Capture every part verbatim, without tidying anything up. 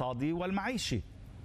الاقتصادي والمعيشي.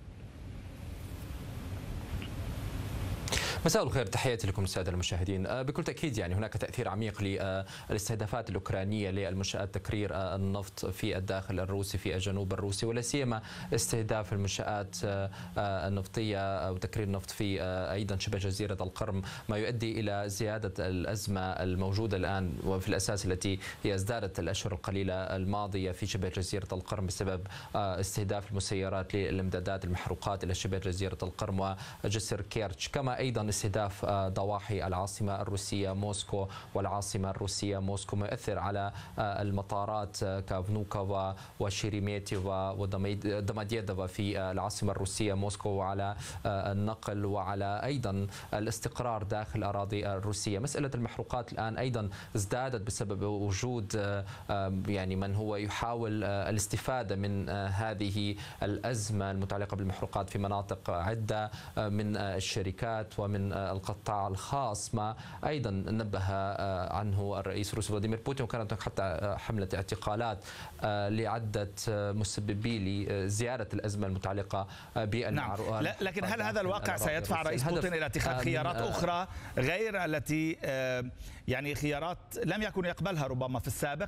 مساء الخير، تحياتي لكم الساده المشاهدين. بكل تاكيد يعني هناك تاثير عميق للاستهدافات الاوكرانيه للمنشات تكرير النفط في الداخل الروسي في الجنوب الروسي، ولا سيما استهداف المنشات النفطيه او تكرير النفط في ايضا شبه جزيره القرم، ما يؤدي الى زياده الازمه الموجوده الان وفي الاساس التي هي ازدادت الاشهر القليله الماضيه في شبه جزيره القرم بسبب استهداف المسيرات للامدادات المحروقات الى شبه جزيره القرم وجسر كيرتش، كما ايضا استهداف ضواحي العاصمة الروسية موسكو والعاصمة الروسية موسكو، ما يؤثر على المطارات كافنوكا وشيريميتيفا ودماديدوفا في العاصمة الروسية موسكو، وعلى النقل وعلى أيضا الاستقرار داخل الأراضي الروسية. مسألة المحروقات الآن أيضا ازدادت بسبب وجود يعني من هو يحاول الاستفادة من هذه الأزمة المتعلقة بالمحروقات في مناطق عدة من الشركات ومن القطاع الخاص، ما ايضا نبه عنه الرئيس الروسي فلاديمير بوتين، وكانت حتى حمله اعتقالات لعده مسببي لزياده الازمه المتعلقه بالمعروض. نعم. لكن هل هذا الواقع سيدفع رئيس بوتين الى اتخاذ خيارات اخرى غير التي يعني خيارات لم يكن يقبلها ربما في السابق؟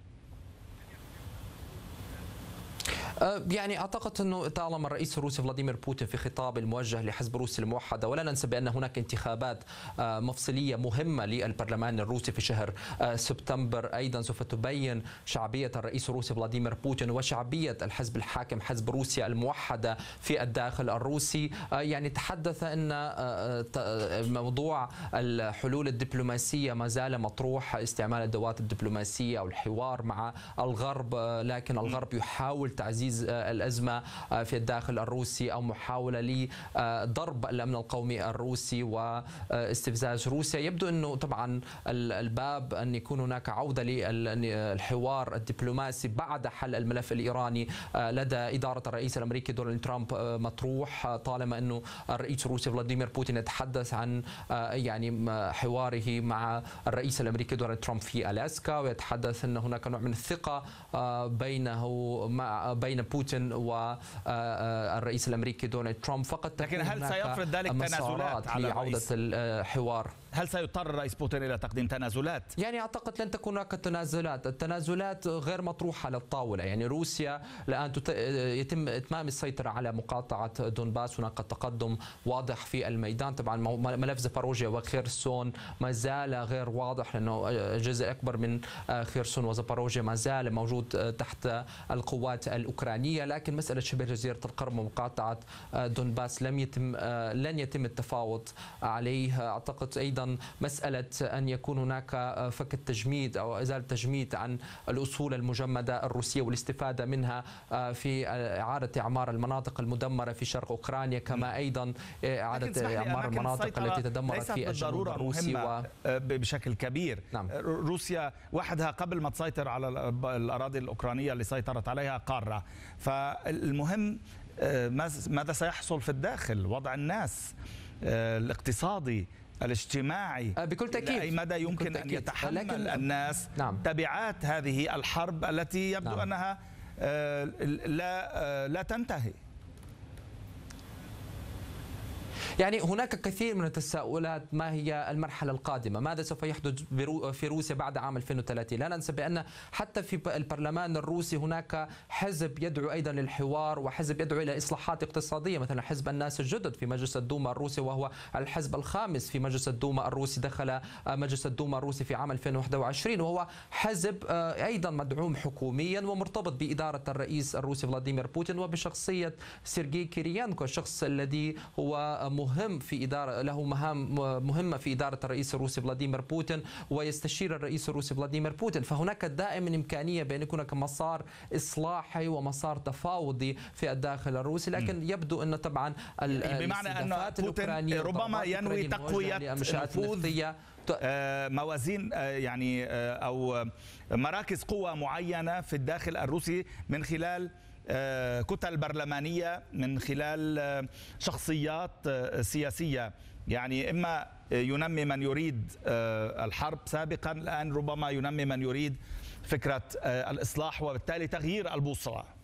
يعني اعتقد انه طالما الرئيس الروسي فلاديمير بوتين في خطاب الموجه لحزب روسيا الموحده، ولا ننسى بان هناك انتخابات مفصليه مهمه للبرلمان الروسي في شهر سبتمبر ايضا سوف تبين شعبيه الرئيس الروسي فلاديمير بوتين وشعبيه الحزب الحاكم حزب روسيا الموحده في الداخل الروسي. يعني تحدث ان موضوع الحلول الدبلوماسيه ما زال مطروح، استعمال الادوات الدبلوماسيه او الحوار مع الغرب، لكن الغرب يحاول تعزيز الأزمة في الداخل الروسي أو محاولة لضرب الأمن القومي الروسي واستفزاز روسيا. يبدو أنه طبعا الباب أن يكون هناك عودة للحوار الدبلوماسي بعد حل الملف الإيراني لدى إدارة الرئيس الأمريكي دونالد ترامب مطروح، طالما أنه الرئيس الروسي فلاديمير بوتين يتحدث عن يعني حواره مع الرئيس الأمريكي دونالد ترامب في ألاسكا، ويتحدث أن هناك نوع من الثقة بينه مع بين بوتين والرئيس الامريكي دونالد ترامب. فقط لكن هل سيفرض ذلك تنازلات على لعودة الحوار؟ هل سيضطر الرئيس بوتين الى تقديم تنازلات؟ يعني اعتقد لن تكون هناك تنازلات، التنازلات غير مطروحه على الطاوله. يعني روسيا الان يتم اتمام السيطره على مقاطعه دونباس، هناك تقدم واضح في الميدان. طبعا ملف زاباروجيا وخيرسون ما زال غير واضح، لانه جزء اكبر من خيرسون وزاباروجيا ما زال موجود تحت القوات الاوكرانيه، لكن مساله شبه جزيره القرم ومقاطعه دونباس لم يتم لن يتم التفاوض عليه. اعتقد ايضا مسألة أن يكون هناك فك التجميد أو إزالة التجميد عن الأصول المجمدة الروسية والاستفادة منها في إعادة إعمار المناطق المدمرة في شرق أوكرانيا، كما أيضا إعادة إعمار المناطق التي تدمرت في الجنوب الروسي و... بشكل كبير. نعم. روسيا وحدها قبل ما تسيطر على الأراضي الأوكرانية اللي سيطرت عليها قارة، فالمهم ماذا سيحصل في الداخل، وضع الناس الاقتصادي الاجتماعي بكل تأكيد، لأي مدى يمكن أن يتحمل الناس نعم. تبعات هذه الحرب التي يبدو نعم. أنها لا لا تنتهي. يعني هناك كثير من التساؤلات، ما هي المرحلة القادمة؟ ماذا سوف يحدث في روسيا بعد عام ألفين وثلاثين؟ لا ننسى بأن حتى في البرلمان الروسي هناك حزب يدعو أيضا للحوار وحزب يدعو إلى إصلاحات اقتصادية، مثلا حزب الناس الجدد في مجلس الدوما الروسي، وهو الحزب الخامس في مجلس الدوما الروسي، دخل مجلس الدوما الروسي في عام ألفين وواحد وعشرين، وهو حزب أيضا مدعوم حكوميا ومرتبط بإدارة الرئيس الروسي فلاديمير بوتين وبشخصية سيرجي كيريانكو، الشخص الذي هو مهم في إدارة له مهام مهمة في إدارة الرئيس الروسي فلاديمير بوتين ويستشير الرئيس الروسي فلاديمير بوتين. فهناك دائما إمكانية بأن يكون هناك مسار إصلاحي ومسار تفاوضي في الداخل الروسي، لكن يبدو أن طبعا بمعنى أن بوتين ربما ينوي تقوية نفوذ موازين يعني أو مراكز قوة معينة في الداخل الروسي من خلال كتل برلمانية، من خلال شخصيات سياسية. يعني إما ينمي من يريد الحرب سابقا، الآن ربما ينمي من يريد فكرة الإصلاح وبالتالي تغيير البوصلة.